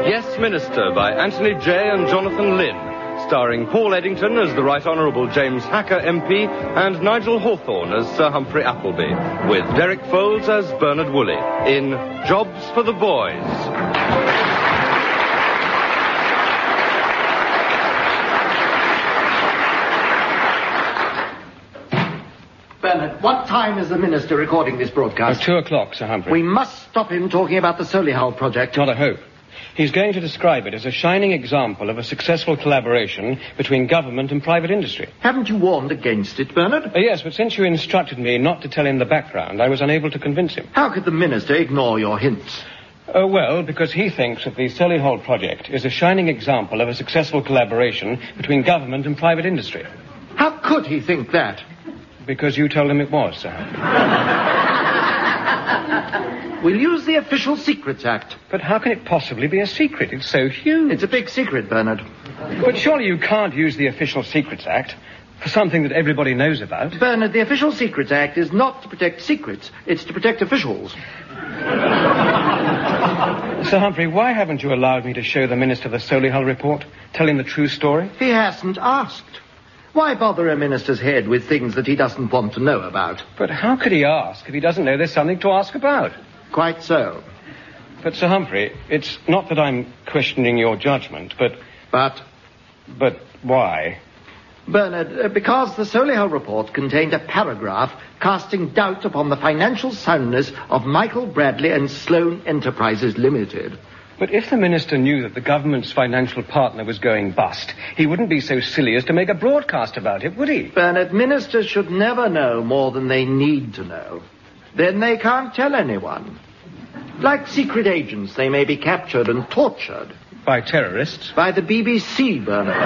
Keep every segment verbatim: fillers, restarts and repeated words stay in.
Yes, Minister by Anthony Jay and Jonathan Lynn, starring Paul Eddington as the Right Honourable James Hacker M P and Nigel Hawthorne as Sir Humphrey Appleby, with Derek Folds as Bernard Woolley in Jobs for the Boys. Bernard, what time is the Minister recording this broadcast? Oh, two o'clock, Sir Humphrey. We must stop him talking about the Solihull project. Not a hope. He's going to describe it as a shining example of a successful collaboration between government and private industry. Haven't you warned against it, Bernard? Uh, yes, but since you instructed me not to tell him the background, I was unable to convince him. How could the Minister ignore your hints? Oh, well, because he thinks that the Solihull project is a shining example of a successful collaboration between government and private industry. How could he think that? Because you told him it was, sir. We'll use the Official Secrets Act. But how can it possibly be a secret? It's so huge. It's a big secret, Bernard. But surely you can't use the Official Secrets Act for something that everybody knows about. Bernard, the Official Secrets Act is not to protect secrets. It's to protect officials. Sir Humphrey, why haven't you allowed me to show the Minister the Solihull report, tell him the true story? He hasn't asked. Why bother a minister's head with things that he doesn't want to know about? But how could he ask if he doesn't know there's something to ask about? Quite so. But, Sir Humphrey, it's not that I'm questioning your judgment, but... But? But why? Bernard, uh, because the Solihull report contained a paragraph casting doubt upon the financial soundness of Michael Bradley and Sloan Enterprises Limited. But if the Minister knew that the government's financial partner was going bust, he wouldn't be so silly as to make a broadcast about it, would he? Bernard, ministers should never know more than they need to know. Then they can't tell anyone. Like secret agents, they may be captured and tortured. By terrorists? By the B B C, Bernard.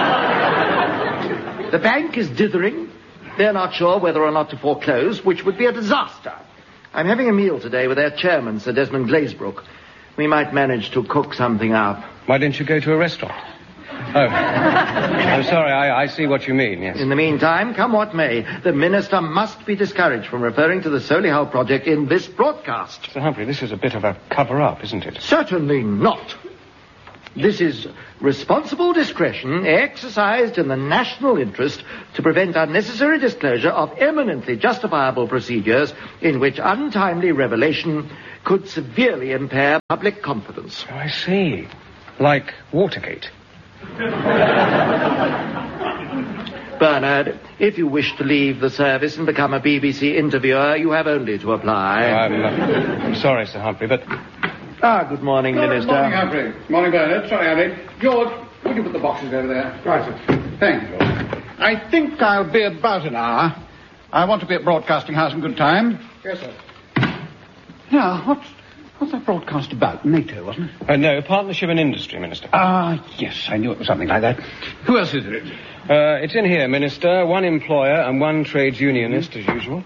The bank is dithering. They're not sure whether or not to foreclose, which would be a disaster. I'm having a meal today with their chairman, Sir Desmond Glazebrook. We might manage to cook something up. Why didn't you go to a restaurant? Oh, I'm sorry, I, I see what you mean, yes. In the meantime, come what may, the Minister must be discouraged from referring to the Solihull project in this broadcast. Sir Humphrey, this is a bit of a cover-up, isn't it? Certainly not. This is responsible discretion exercised in the national interest to prevent unnecessary disclosure of eminently justifiable procedures in which untimely revelation could severely impair public confidence. Oh, I see. Like Watergate. Bernard, if you wish to leave the service and become a B B C interviewer, you have only to apply. Oh, I'm, uh, I'm sorry, Sir Humphrey, but... Ah, good morning, Good Minister. morning, Humphrey. Morning, Bernard. Sorry, Harry. George, would you put the boxes over there? Right, sir. Thank you, George. I think I'll be about an hour. I want to be at Broadcasting House in good time. Yes, sir. Now, what's, what's that broadcast about? NATO, wasn't it? Uh, no, Partnership and Industry, Minister. Ah, yes, I knew it was something like that. Who else is it? Uh, it's in here, Minister. One employer and one trades unionist, as usual.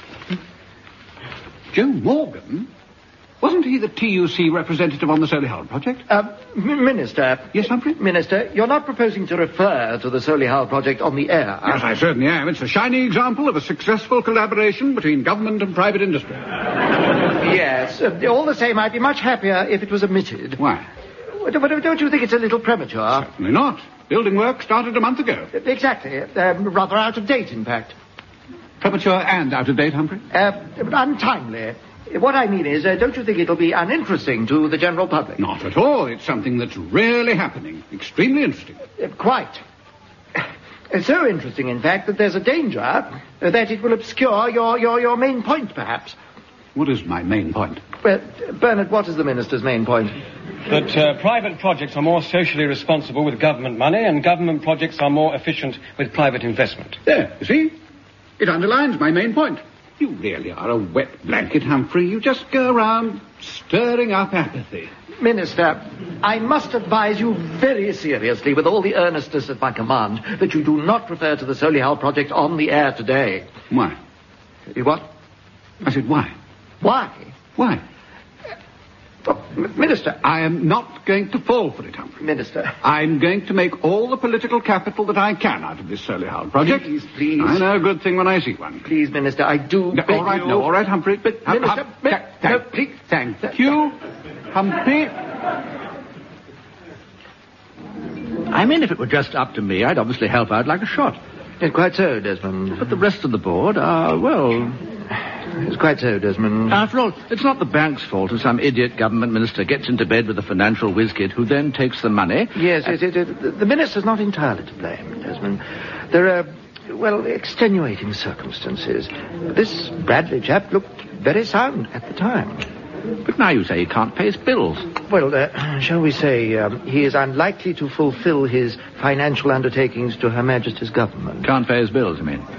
Joe Morgan? Wasn't he the T U C representative on the Solihull project? Uh, M- Minister. Yes, Humphrey? Minister, you're not proposing to refer to the Solihull project on the air. Yes, I certainly am. It's a shining example of a successful collaboration between government and private industry. Yes. Uh, all the same, I'd be much happier if it was omitted. Why? But don't you think it's a little premature? Certainly not. Building work started a month ago. Uh, exactly. Um, rather out of date, in fact. Premature and out of date, Humphrey? Uh, untimely. What I mean is, uh, don't you think it'll be uninteresting to the general public? Not at all. It's something that's really happening. Extremely interesting. Uh, quite. Uh, so interesting, in fact, that there's a danger uh, that it will obscure your, your, your main point, perhaps. What is my main point? Well, Bernard, what is the Minister's main point? That uh, private projects are more socially responsible with government money, and government projects are more efficient with private investment. There, you see? It underlines my main point. You really are a wet blanket, Humphrey. You just go around stirring up apathy. Minister, I must advise you very seriously, with all the earnestness at my command, that you do not refer to the Solihull project on the air today. Why? You what? I said, why? Why? Why? Oh, M- Minister. I am not going to fall for it, Humphrey. Minister. I'm going to make all the political capital that I can out of this Solihull project. Please, please. I know a good thing when I see one. Please, Minister, I do No, beg all right, you... no, all right, Humphrey. But, Hum- Minister... hum- mi- thank, no, thank, please... thank you, Humphrey. I mean, if it were just up to me, I'd obviously help out like a shot. Yes, quite so, Desmond. But the rest of the board are, well... It's quite so, Desmond. After all, it's not the bank's fault if some idiot government minister gets into bed with a financial whiz-kid who then takes the money. Yes, yes, yes, yes. The, the minister's not entirely to blame, Desmond. There are, well, extenuating circumstances. This Bradley chap looked very sound at the time. But now you say he can't pay his bills. Well, uh, shall we say um, he is unlikely to fulfill his financial undertakings to Her Majesty's government. Can't pay his bills, you mean?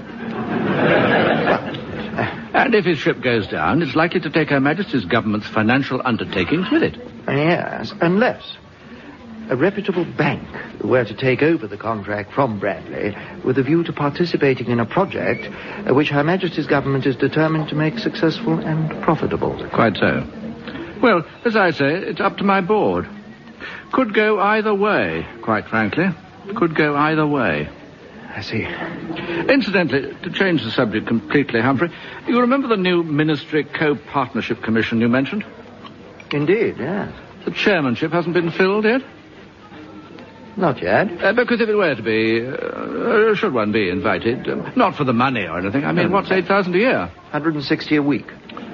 And if his ship goes down, it's likely to take Her Majesty's government's financial undertakings with it. Yes, unless a reputable bank were to take over the contract from Bradley with a view to participating in a project uh, which Her Majesty's government is determined to make successful and profitable. Quite so. Well, as I say, it's up to my board. Could go either way, quite frankly. Could go either way. I see. Incidentally, to change the subject completely, Humphrey, you remember the new Ministry Co-Partnership Commission you mentioned? Indeed, yes. The chairmanship hasn't been filled yet? Not yet. Uh, because if it were to be, uh, should one be invited? Um, not for the money or anything. I mean, what's eight thousand a year? one hundred sixty a week.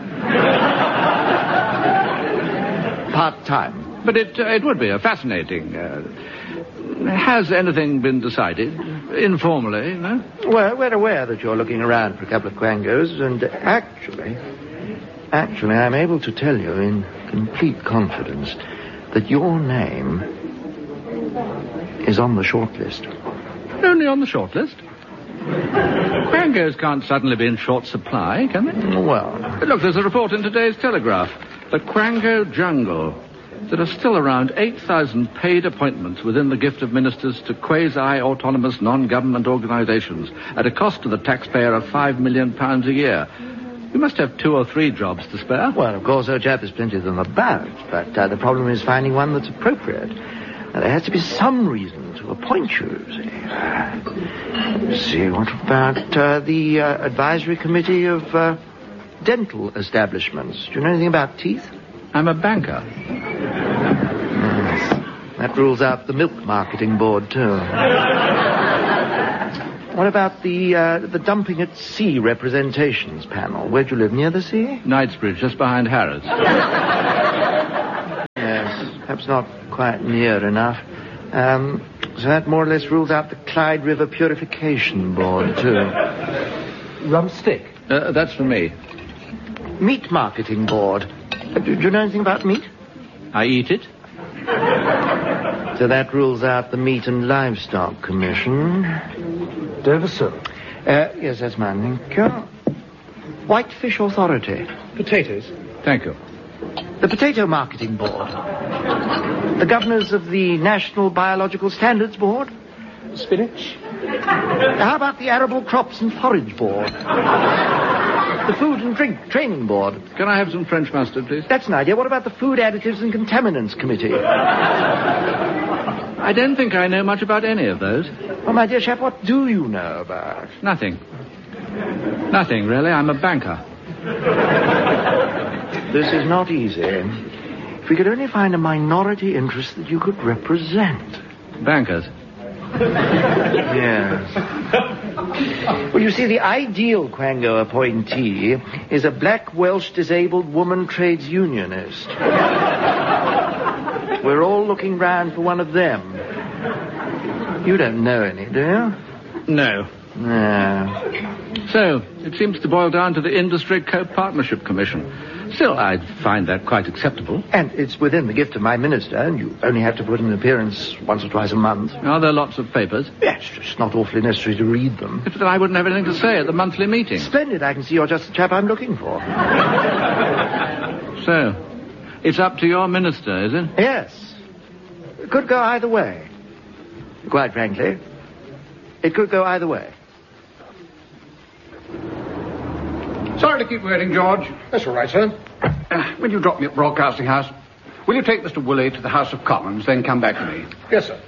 Part-time. But it uh, it would be a fascinating... Uh, has anything been decided? Informally, no? Well, we're aware that you're looking around for a couple of quangos, and actually... Actually, I'm able to tell you in complete confidence that your name is on the short list. Only on the short list? Quangos can't suddenly be in short supply, can they? Well... Look, there's a report in today's Telegraph. The Quango Jungle. There are still around eight thousand paid appointments within the gift of ministers to quasi-autonomous non-government organizations at a cost to the taxpayer of five million pounds a year. You must have two or three jobs to spare. Well, of course, old chap, there's plenty of them about, but uh, the problem is finding one that's appropriate. Now, there has to be some reason to appoint you, see. Let's see, what about uh, the uh, advisory committee of uh, dental establishments? Do you know anything about teeth? I'm a banker. Yes. That rules out the milk marketing board, too. What about the uh, the dumping at sea representations panel? Where do you live, near the sea? Knightsbridge, just behind Harrods. Yes, perhaps not quite near enough. Um, so that more or less rules out the Clyde River Purification Board, too. Rumstick? Uh, that's for me. Meat Marketing Board. Uh, do, do you know anything about meat? I eat it. So that rules out the Meat and Livestock Commission. Davison. Uh, yes, that's mine. Thank you. Whitefish Authority. Potatoes. Thank you. The Potato Marketing Board. The governors of the National Biological Standards Board. Spinach. How about the Arable Crops and Forage Board? The Food and Drink Training Board. Can I have some French mustard, please? That's an idea. What about the Food Additives and Contaminants Committee? I don't think I know much about any of those. Well, my dear chap, what do you know about? Nothing. Nothing, really. I'm a banker. This is not easy. If we could only find a minority interest that you could represent. Bankers? Yes. Well, you see, the ideal Quango appointee is a black Welsh disabled woman trades unionist. We're all looking round for one of them. You don't know any, do you? No. No. So, it seems to boil down to the Industry Co-Partnership Commission. Still, I'd find that quite acceptable. And it's within the gift of my minister, and you only have to put in an appearance once or twice a month. Are there lots of papers? Yes, it's not awfully necessary to read them. If then I wouldn't have anything to say at the monthly meeting. Splendid, I can see you're just the chap I'm looking for. So, it's up to your minister, is it? Yes. It could go either way. Quite frankly, it could go either way. Sorry to keep waiting, George. That's all right, sir. Uh, when you drop me at Broadcasting House, will you take Mister Woolley to the House of Commons, then come back to me? Yes, sir.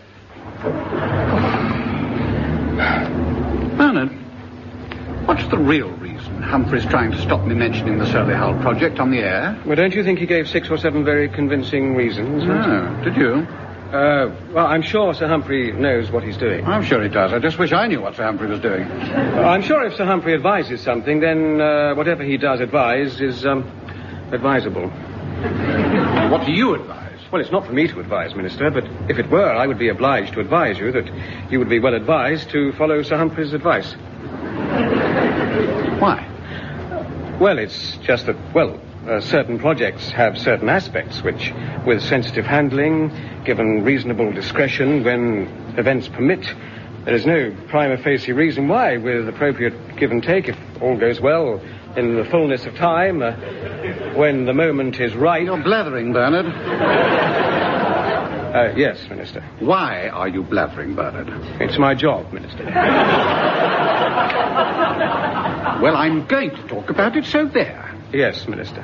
Bernard, what's the real reason Humphrey's trying to stop me mentioning the Surley-Hull project on the air? Well, don't you think he gave six or seven very convincing reasons? No. Did you? Uh, well, I'm sure Sir Humphrey knows what he's doing. I'm sure he does. I just wish I knew what Sir Humphrey was doing. Well, I'm sure if Sir Humphrey advises something, then uh, whatever he does advise is um, advisable. What do you advise? Well, it's not for me to advise, Minister, but if it were, I would be obliged to advise you that you would be well advised to follow Sir Humphrey's advice. Why? Well, it's just that, well, uh, certain projects have certain aspects which, with sensitive handling, given reasonable discretion when events permit, there is no prima facie reason why, with appropriate give and take, if all goes well, in the fullness of time, uh, when the moment is right... You're blathering, Bernard. Uh, yes, Minister. Why are you blathering, Bernard? It's my job, Minister. Well, I'm going to talk about it, so there. Yes, Minister.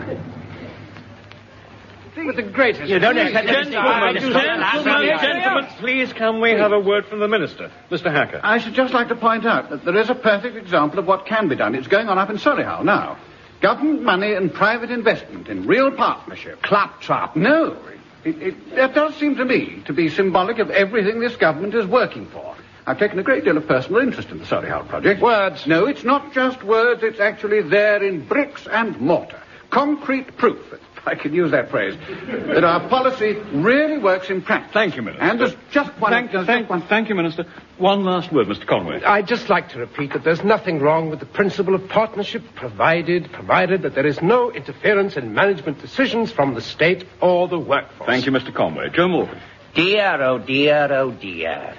With the greatest... You don't accept Gentlemen, gentlemen, gentlemen, please can we have a word from the Minister? Mister Hacker. I should just like to point out that there is a perfect example of what can be done. It's going on up in Solihull now. Government money and private investment in real partnership. Claptrap. No. It, it, that does seem to me to be symbolic of everything this government is working for. I've taken a great deal of personal interest in the Solihull project. Words. No, it's not just words. It's actually there in bricks and mortar. Concrete proof, if I can use that phrase, that our policy really works in practice. Thank you, Minister. And there's just one... Thank, there's thank, just one... thank you, Minister. One last word, Mister Conway. I'd just like to repeat that there's nothing wrong with the principle of partnership, provided, provided that there is no interference in management decisions from the state or the workforce. Thank you, Mister Conway. Joe Morgan. Dear, oh dear, oh dear.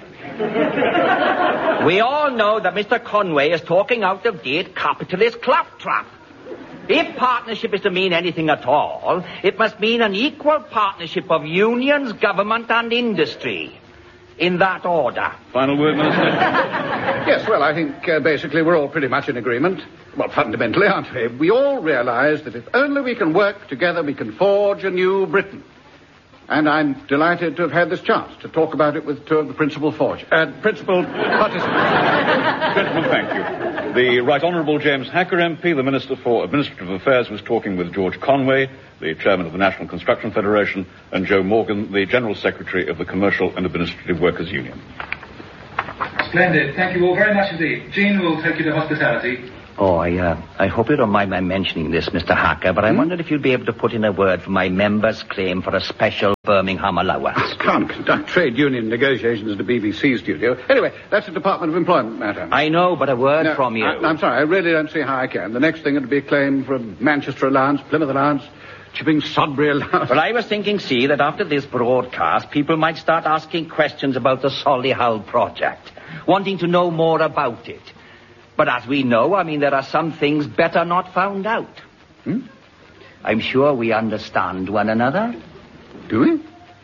We all know that Mister Conway is talking out of date capitalist claptrap. If partnership is to mean anything at all, it must mean an equal partnership of unions, government, and industry. In that order. Final word, Minister. Yes, well, I think uh, basically we're all pretty much in agreement. Well, fundamentally, aren't we? We all realize that if only we can work together, we can forge a new Britain. And I'm delighted to have had this chance to talk about it with two of the principal forge, uh, principal participants. Gentlemen, thank you. The Right Honourable James Hacker M P, the Minister for Administrative Affairs, was talking with George Conway, the Chairman of the National Construction Federation, and Joe Morgan, the General Secretary of the Commercial and Administrative Workers' Union. Splendid. Thank you all very much indeed. Jean will take you to hospitality. Oh, I, uh, I hope you don't mind my mentioning this, Mister Hacker, but I hmm? wondered if you'd be able to put in a word for my members' claim for a special Birmingham allowance. I can't conduct trade union negotiations at a B B C studio. Anyway, that's a Department of Employment matter. I know, but a word no, from you. I, I'm sorry, I really don't see how I can. The next thing would be a claim for a Manchester allowance, Plymouth allowance, Chipping Sodbury allowance. Well, I was thinking, see, that after this broadcast, people might start asking questions about the Solihull project, wanting to know more about it. But as we know, I mean, there are some things better not found out. Hmm? I'm sure we understand one another. Do we?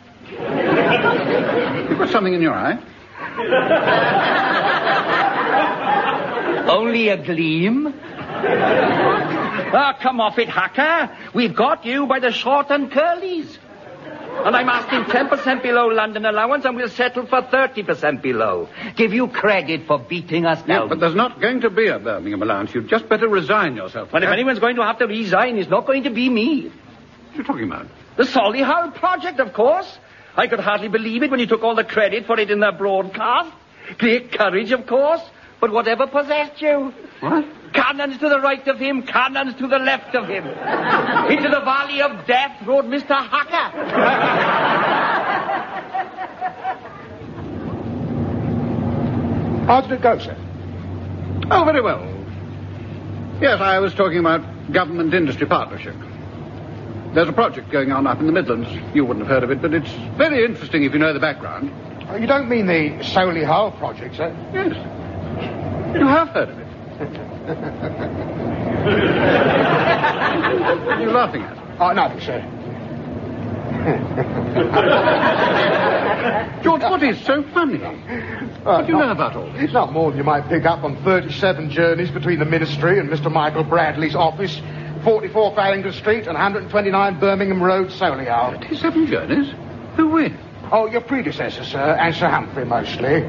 You've got something in your eye. Only a gleam. Ah, come off it, Hacker. We've got you by the short and curlies. And I'm asking ten percent below London allowance, and we'll settle for thirty percent below. Give you credit for beating us Yeah, down. but there's not going to be a Birmingham allowance. You'd just better resign yourself. But if anyone's going to have to resign, it's not going to be me. What are you talking about? The Solihull project, of course. I could hardly believe it when you took all the credit for it in the broadcast. Great courage, of course. But whatever possessed you? What? Cannons to the right of him, cannons to the left of him. Into the valley of death rode Mister Hacker. How did it go, sir? Oh, very well. Yes, I was talking about government-industry partnership. There's a project going on up in the Midlands. You wouldn't have heard of it, but it's very interesting if you know the background. Oh, you don't mean the Solihull project, sir? Yes. You have heard of it. What are you laughing at? Oh, nothing, sir. George, what is so funny? Uh, what do you not, know about all this? Not more than you might pick up on thirty-seven journeys between the Ministry and Mister Michael Bradley's office, forty-four Farringdon Street and one hundred twenty-nine Birmingham Road, Solihull. Thirty-seven journeys? Who with? Oh, your predecessor, sir, and Sir Humphrey, mostly.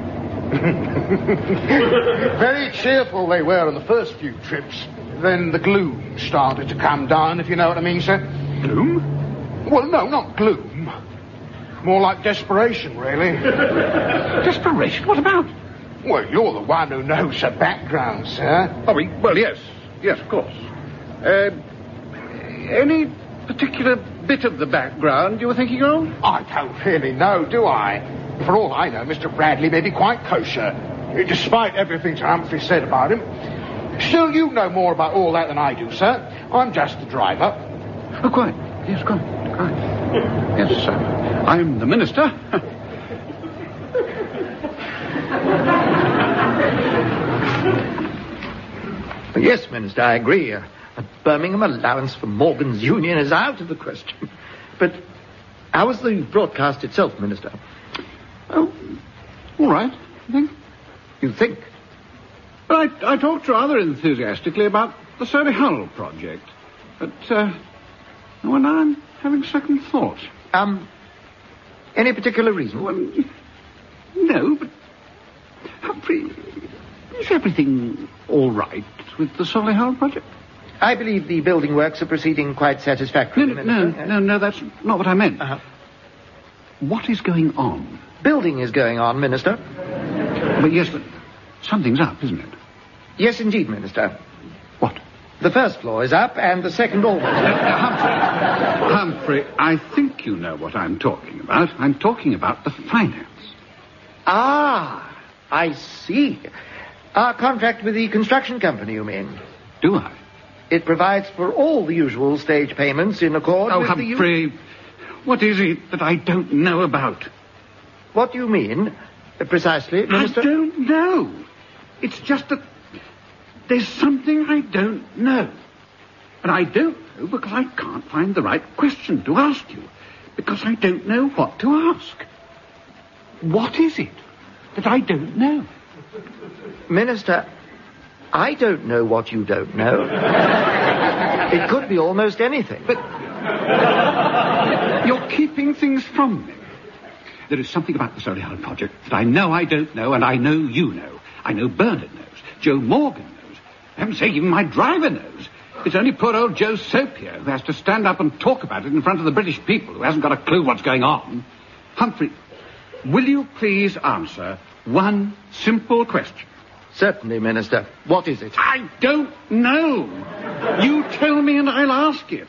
Very cheerful they were on the first few trips. Then the gloom started to come down, if you know what I mean, sir. Gloom? Well, no, not gloom. More like desperation, really. Desperation? What about? Well, you're the one who knows the background, sir. Oh, we, well, yes. Yes, of course. Uh, any particular bit of the background you were thinking of? I don't really know, do I? For all I know, Mister Bradley may be quite kosher, despite everything Sir Humphrey said about him. Still, you know more about all that than I do, sir. I'm just the driver. Oh, quite. Yes, quite. Quite. Yes, sir. I'm the minister. Yes, Minister, I agree. A, a Birmingham allowance for Morgan's Union is out of the question. But how was the broadcast itself, Minister? Oh, all right, I think. You think? Well, I, I talked rather enthusiastically about the Solihull project. But, uh, well, now I'm having second thoughts. Um, any particular reason? Well, no, but Humphrey, is everything all right with the Solihull project? I believe the building works are proceeding quite satisfactorily. No, no, no, no, no, that's not what I meant. Uh-huh. What is going on? Building is going on, Minister. But yes, but something's up, isn't it? Yes, indeed, Minister. What? The first floor is up and the second almost. Humphrey, Humphrey, I think you know what I'm talking about. I'm talking about the finance. Ah, I see. Our contract with the construction company, you mean? Do I? It provides for all the usual stage payments in accord oh, with Humphrey, the... Oh, Humphrey, what is it that I don't know about? What do you mean, uh, precisely, Minister? I don't know. It's just that there's something I don't know. And I don't know because I can't find the right question to ask you. Because I don't know what to ask. What is it that I don't know? Minister, I don't know what you don't know. It could be almost anything. But you're keeping things from me. There is something about the Solihull project that I know I don't know, and I know you know. I know Bernard knows. Joe Morgan knows. For heaven's sake, even my driver knows. It's only poor old Joe Sopier who has to stand up and talk about it in front of the British people, who hasn't got a clue what's going on. Humphrey, will you please answer one simple question? Certainly, Minister. What is it? I don't know. You tell me and I'll ask it.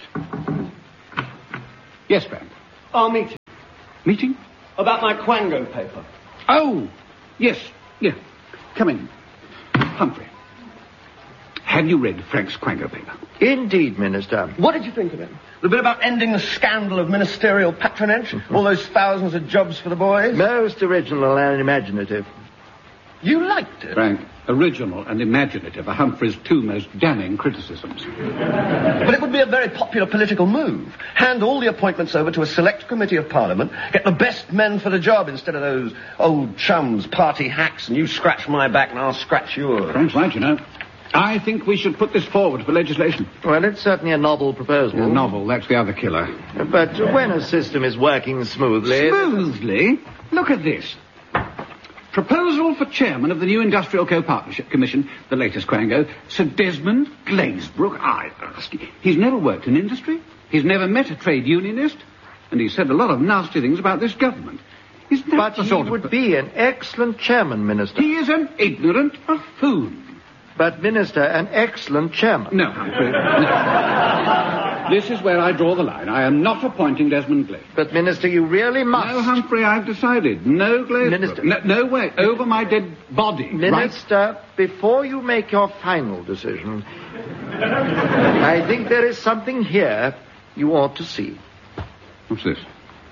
Yes, Frank. Our meeting. Meeting? About my Quango paper. Oh, yes, yeah. Come in. Humphrey, have you read Frank's Quango paper? Indeed, Minister. What did you think of it? The bit about ending the scandal of ministerial patronage? All those thousands of jobs for the boys? Most original and imaginative. You liked it? Frank, original and imaginative are Humphrey's two most damning criticisms. But it would be a very popular political move. Hand all the appointments over to a select committee of Parliament, get the best men for the job instead of those old chums, party hacks, and you scratch my back and I'll scratch yours. Frank's right, you know. I think we should put this forward for legislation. Well, it's certainly a novel proposal. A novel, that's the other killer. But when a system is working smoothly... Smoothly? Look at this. Proposal for chairman of the new Industrial Co-Partnership Commission, the latest Quango, Sir Desmond Glazebrook. I ask you, he's never worked in industry, he's never met a trade unionist, and he's said a lot of nasty things about this government. Isn't that but the he sort would of... be an excellent chairman, Minister. He is an ignorant buffoon. But, Minister, an excellent chairman. No, Humphrey, no. This is where I draw the line. I am not appointing Desmond Glazebrook. But, Minister, you really must. No, Humphrey, I've decided. No Glazebrook. Minister... No, no way. Over my dead body. Minister, right? Before you make your final decision, I think there is something here you ought to see. What's this?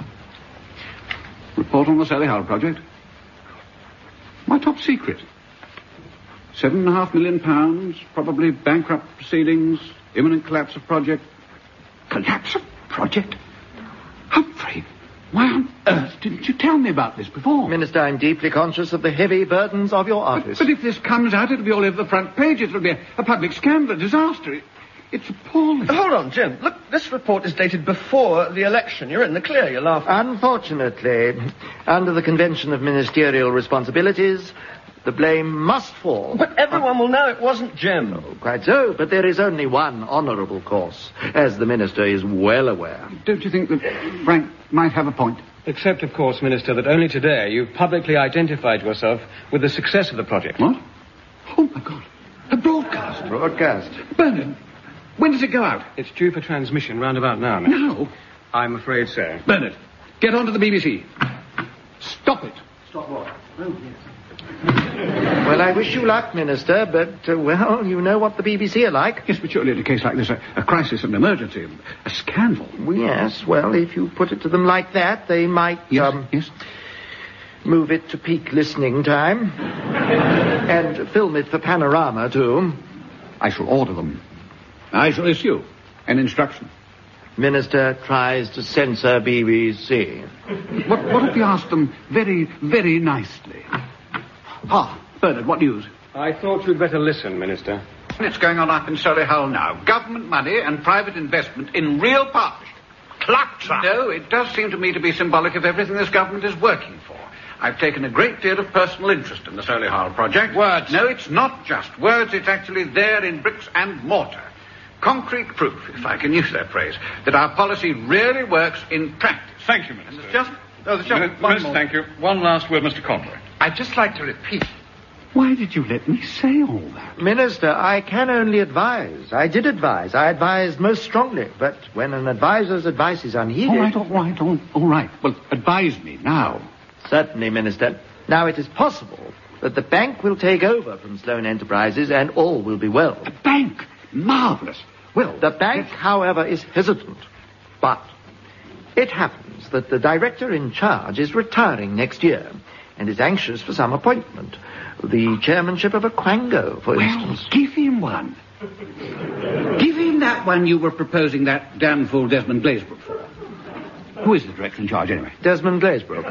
Report on the Solihull project? My top secret. Seven and a half million pounds, probably bankrupt proceedings, imminent collapse of project. Collapse of project? Humphrey, why on earth didn't you tell me about this before? Minister, I'm deeply conscious of the heavy burdens of your office. But, but if this comes out, it'll be all over the front page. It'll be a, a public scandal, a disaster. It, it's appalling. Hold on, Jim. Look, this report is dated before the election. You're in the clear, you're laughing. Unfortunately, under the Convention of Ministerial Responsibilities, the blame must fall. But everyone will know it wasn't Jim. Oh, quite so, but there is only one honourable course, as the Minister is well aware. Don't you think that Frank might have a point? Except, of course, Minister, that only today you've publicly identified yourself with the success of the project. What? Oh, my God. A broadcast. Broadcast. Bernard, when does it go out? It's due for transmission round about now, Minister. Now? I'm afraid so. Bernard, get on to the B B C. Stop it. Stop what? Oh, yes. Well, I wish you luck, Minister, but, uh, well, you know what the B B C are like. Yes, but surely in a case like this, a, a crisis, an emergency, a scandal. Yes, well, if you put it to them like that, they might, Yes, um... yes. move it to peak listening time. And film it for Panorama, too. I shall order them. I shall issue an instruction. Minister tries to censor B B C. What, what if we ask them very, very nicely? Ah, Bernard, what news? I thought you'd better listen, Minister. It's going on up in Solihull now. Government money and private investment in real partnership. Claptrap. No, it does seem to me to be symbolic of everything this government is working for. I've taken a great deal of personal interest in the Solihull project. Words. No, it's not just words. It's actually there in bricks and mortar. Concrete proof, if I can use that phrase, that our policy really works in practice. Thank you, Minister. And there's just, oh, there's just Minister, one more. thank you. One last word, Mister Conway. I'd just like to repeat. Why did you let me say all that? Minister, I can only advise. I did advise. I advised most strongly. But when an advisor's advice is unheeded... All right, all right, all, all right. Well, advise me now. Certainly, Minister. Now, it is possible that the bank will take over from Sloan Enterprises and all will be well. The bank? Marvellous. Well, the bank, however, is hesitant. But it happens that the director in charge is retiring next year and is anxious for some appointment. The chairmanship of a Quango, for well, instance. Give him one. Give him that one you were proposing that damn fool Desmond Glazebrook for. Who is the director in charge, anyway? Desmond Glazebrook.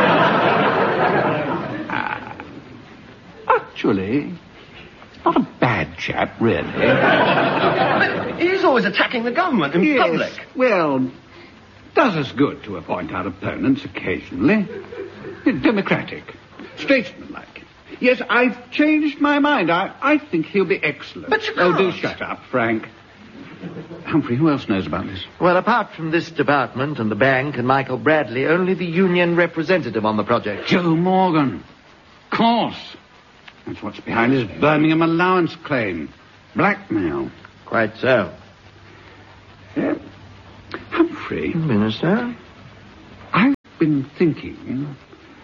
uh, actually, not a bad chap, really. But he's always attacking the government in yes, public. Well, does us good to appoint our opponents occasionally. Democratic. Statesmanlike. Yes, I've changed my mind. I, I think he'll be excellent. But you Oh, do can't. shut up, Frank. Humphrey, who else knows about this? Well, apart from this department and the bank and Michael Bradley, only the union representative on the project. Joe Morgan. Of course. That's what's behind his Birmingham allowance claim. Blackmail. Quite so. Uh, Humphrey. Minister? I've been thinking...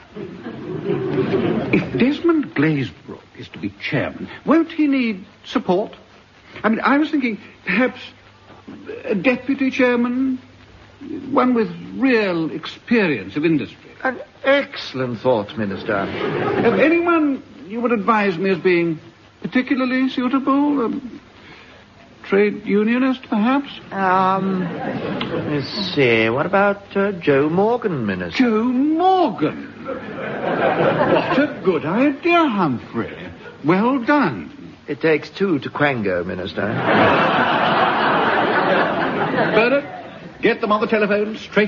If Desmond Glazebrook is to be chairman, won't he need support? I mean, I was thinking perhaps a deputy chairman, one with real experience of industry. An excellent thought, Minister. Of anyone you would advise me as being particularly suitable? A trade unionist, perhaps? Um, let's see. What about uh, Joe Morgan, Minister? Joe Morgan? What a good idea, Humphrey. Well done. It takes two to Quango, Minister. Bernard, get them on the telephone straight